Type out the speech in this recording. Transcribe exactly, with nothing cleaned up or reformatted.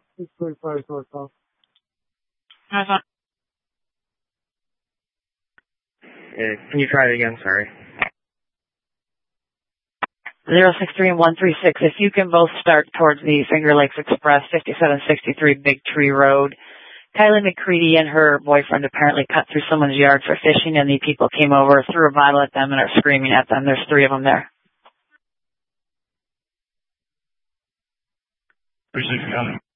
six forty-five North South. Uh, can you try it again? Sorry. zero six three and one three six. If you can both start towards the Finger Lakes Express, fifty-seven sixty-three Big Tree Road. Kylie McCready and her boyfriend apparently cut through someone's yard for fishing, and the people came over, threw a bottle at them, and are screaming at them. There's three of them there. Appreciate you coming.